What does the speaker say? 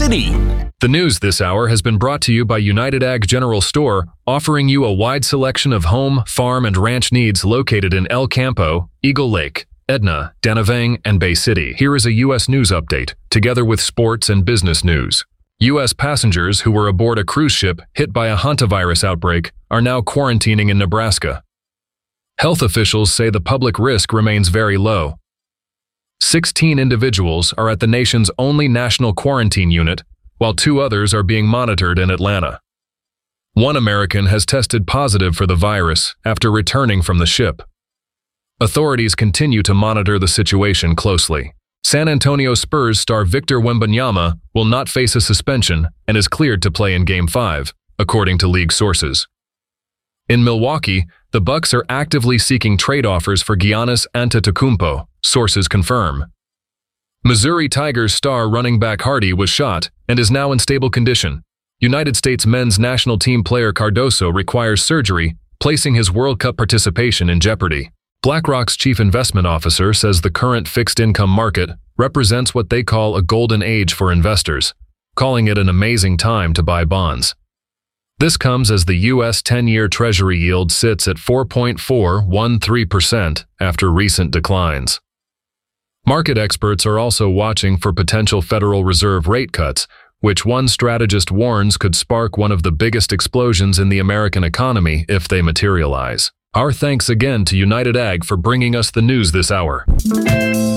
City. The news this hour has been brought to you by United Ag General Store, offering you a wide selection of home, farm, and ranch needs located in El Campo, Eagle Lake, Edna, Danavang, and Bay City. Here is a U.S. news update, together with sports and business news. U.S. passengers who were aboard a cruise ship hit by a hantavirus outbreak are now quarantining in Nebraska. Health officials say the public risk remains very low. 16 individuals are at the nation's only national quarantine unit, while 2 others are being monitored in Atlanta. 1 American has tested positive for the virus after returning from the ship. Authorities continue to monitor the situation closely. San Antonio Spurs star Victor Wembanyama will not face a suspension and is cleared to play in Game 5, according to league sources. In Milwaukee, the Bucks are actively seeking trade offers for Giannis Antetokounmpo, sources confirm. Missouri Tigers star running back Hardy was shot and is now in stable condition. United States men's national team player Cardoso requires surgery, placing his World Cup participation in jeopardy. BlackRock's chief investment officer says the current fixed-income market represents what they call a golden age for investors, calling it an amazing time to buy bonds. This comes as the U.S. 10-year Treasury yield sits at 4.413% after recent declines. Market experts are also watching for potential Federal Reserve rate cuts, which one strategist warns could spark one of the biggest explosions in the American economy if they materialize. Our thanks again to United Ag for bringing us the news this hour.